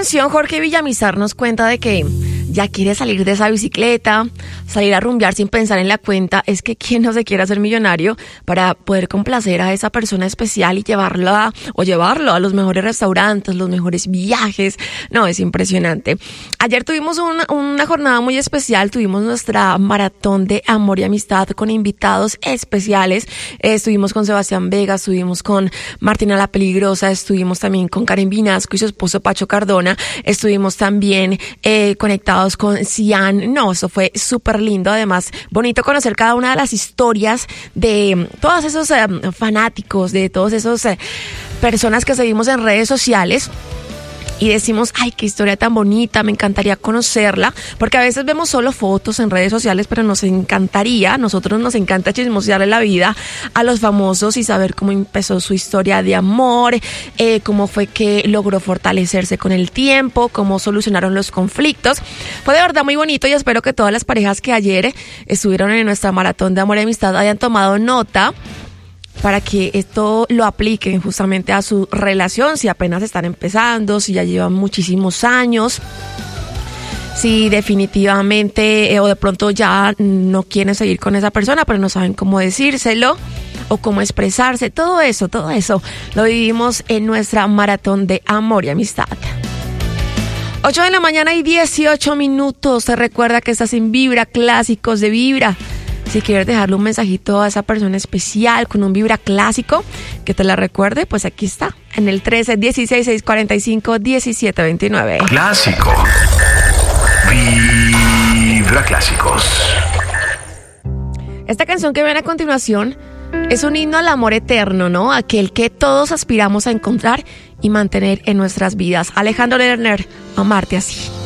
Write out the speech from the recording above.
canción, Jorge Villamizar nos cuenta de que ya quiere salir de esa bicicleta, salir a rumbear sin pensar en la cuenta. Es que quién no se quiere hacer millonario para poder complacer a esa persona especial y llevarlo a los mejores restaurantes, los mejores viajes. No, es impresionante. Ayer tuvimos una jornada muy especial, tuvimos nuestra maratón de amor y amistad con invitados especiales. Estuvimos con Sebastián Vega, estuvimos con Martina la Peligrosa, estuvimos también con Karen Vinasco y su esposo Pacho Cardona, estuvimos también conectados con Cian. No, eso fue súper lindo. Además, bonito conocer cada una de las historias de todos esos fanáticos, de todos esos personas que seguimos en redes sociales. Y decimos, ay, qué historia tan bonita, me encantaría conocerla, porque a veces vemos solo fotos en redes sociales, pero nosotros nos encanta chismosearle la vida a los famosos y saber cómo empezó su historia de amor, cómo fue que logró fortalecerse con el tiempo, cómo solucionaron los conflictos. Fue de verdad muy bonito y espero que todas las parejas que ayer estuvieron en nuestra maratón de amor y amistad hayan tomado nota para que esto lo apliquen justamente a su relación, si apenas están empezando, si ya llevan muchísimos años, si definitivamente o de pronto ya no quieren seguir con esa persona, pero no saben cómo decírselo o cómo expresarse. Todo eso lo vivimos en nuestra maratón de amor y amistad. 8 de la mañana y 18 minutos. Te recuerda que estás en Vibra, clásicos de Vibra. Si quieres dejarle un mensajito a esa persona especial con un Vibra clásico que te la recuerde, pues aquí está, en el 13-16-645-1729. Clásico. Vibra Clásicos. Esta canción que viene a continuación es un himno al amor eterno, ¿no? Aquel que todos aspiramos a encontrar y mantener en nuestras vidas. Alejandro Lerner, Amarte así.